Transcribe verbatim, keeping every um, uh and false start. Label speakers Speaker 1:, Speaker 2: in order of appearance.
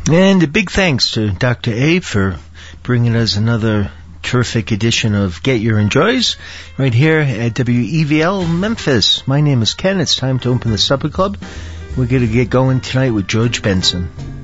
Speaker 1: And a big thanks to Doctor A for bringing us another terrific edition of Get Your Enjoys right here at W E V L Memphis. My name is Ken. It's time to open the supper club. We're going to get going tonight with George Benson.